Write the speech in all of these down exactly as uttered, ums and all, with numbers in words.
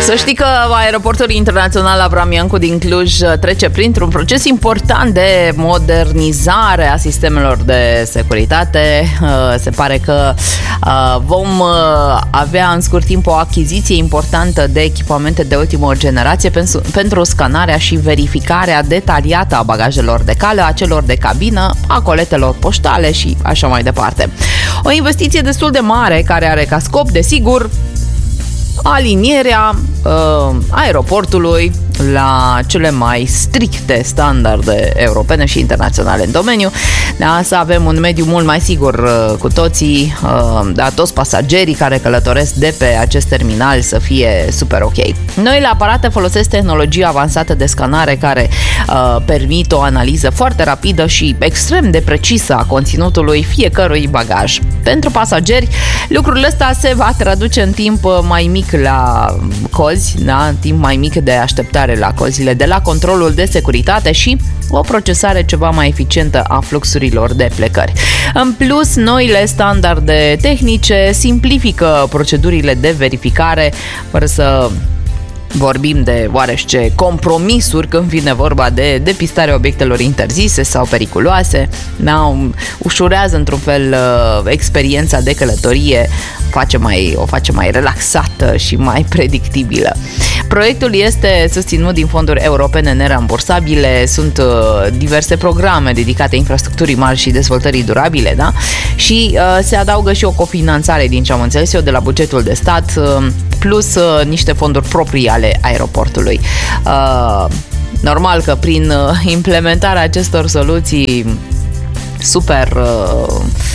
Să știi că aeroportul internațional Avram Iancu din Cluj trece printr-un proces important de modernizare a sistemelor de securitate. Se pare că vom avea în scurt timp o achiziție importantă de echipamente de ultimă generație pentru, pentru scanarea și verificarea detaliată a bagajelor de cale, a celor de cabină, a coletelor poștale și așa mai departe. O investiție destul de mare care are ca scop, desigur, alinierea uh, aeroportului la cele mai stricte standarde europene și internaționale în domeniu, da, să avem un mediu mult mai sigur uh, cu toții, uh, da, toți pasagerii care călătoresc de pe acest terminal să fie super ok. Noile aparate folosesc tehnologie avansată de scanare care uh, permit o analiză foarte rapidă și extrem de precisă a conținutului fiecărui bagaj. Pentru pasageri, lucrul ăsta se va traduce în timp mai mic la cozi, da, timp mai mic de așteptare la cozile de la controlul de securitate și o procesare ceva mai eficientă a fluxurilor de plecări. În plus, noile standarde tehnice simplifică procedurile de verificare fără să vorbim de oarește compromisuri când vine vorba de depistarea obiectelor interzise sau periculoase, da, ușurează într-un fel experiența de călătorie, face mai, o face mai relaxată și mai predictibilă. Proiectul este susținut din fonduri europene nerambursabile, sunt diverse programe dedicate infrastructurii mari și dezvoltării durabile, da? Și uh, se adaugă și o cofinanțare, din ce am înțeles eu, de la bugetul de stat, uh, plus uh, niște fonduri proprii ale aeroportului. Uh, normal că prin uh, implementarea acestor soluții super uh,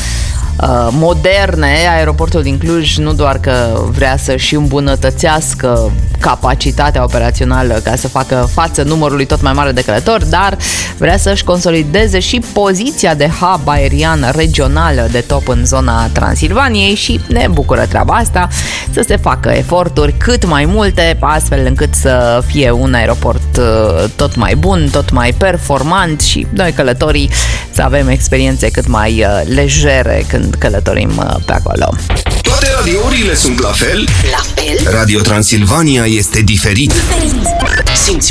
moderne, aeroportul din Cluj nu doar că vrea să-și îmbunătățească capacitatea operațională ca să facă față numărului tot mai mare de călători, dar vrea să-și consolideze și poziția de hub aerian regional de top în zona Transilvaniei și ne bucură treaba asta, să se facă eforturi cât mai multe, astfel încât să fie un aeroport tot mai bun, tot mai performant și noi călătorii să avem experiențe cât mai legere când călătorim pe acolo. Toate radiourile sunt la fel? La fel? Radio Transilvania este diferit. Diferit. Simți